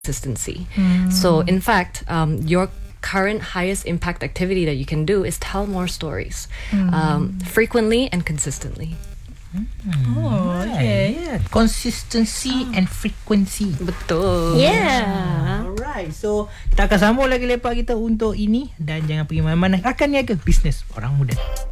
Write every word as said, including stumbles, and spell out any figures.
consistency. Mm. So in fact, um, your current highest impact activity that you can do is tell more stories, mm. um, frequently and consistently. Hmm. Oh, okay. Yeah. Consistency oh. and frequency. Betul. Yeah. Alright. So, kita akan sambung lagi lepas kita untuk ini. Dan jangan pergi mana-mana. Akan niaga bisnes orang muda.